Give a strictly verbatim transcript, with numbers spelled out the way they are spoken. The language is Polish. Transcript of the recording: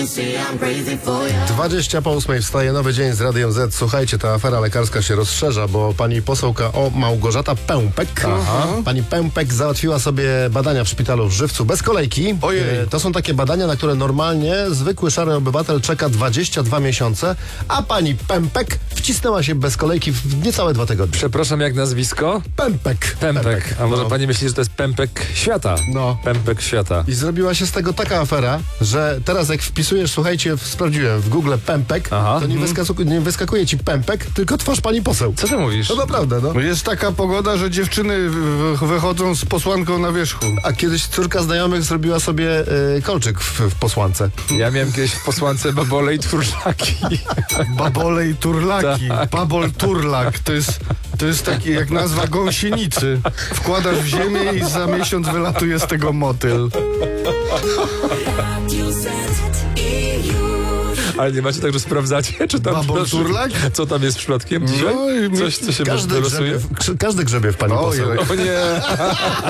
dwadzieścia po ósmej wstaje nowy dzień z Radiem Z. Słuchajcie, ta afera lekarska się rozszerza, bo pani posełka o Małgorzata Pępek. Aha. Pani Pępek załatwiła sobie badania w szpitalu w Żywcu bez kolejki. Ojej. E, To są takie badania, na które normalnie zwykły szary obywatel czeka dwadzieścia dwa miesiące, a pani Pępek wcisnęła się bez kolejki w niecałe dwa tygodnie. Przepraszam, jak nazwisko? Pępek. Pępek. A może No. pani myśli, że to jest pępek świata? No. Pępek świata. I zrobiła się z tego taka afera, że teraz jak wpisujesz, słuchajcie, w- sprawdziłem w Google Pępek, Aha. to nie, wyskaku- nie wyskakuje ci Pępek, tylko twarz pani poseł. Co ty mówisz? No naprawdę, no. No jest taka pogoda, że dziewczyny w- w- wychodzą z posłanką na wierzchu. A kiedyś córka znajomych zrobiła sobie y, kolczyk w, w posłance. Ja miałem kiedyś w posłance babole i turlaki. Babole i turlaki. Babol turlak. To jest, to jest taki jak nazwa gąsienicy. Wkładasz w ziemię i za miesiąc wylatuje z tego motyl. Ale nie macie tak, że sprawdzacie, czy tam Babol przypadkiem- turlak? co tam jest przypadkiem dzisiaj? No i Coś, co się Każdy losuje? grzebie, w- każdy grzebie w pani Oj, poseł. oj. O nie!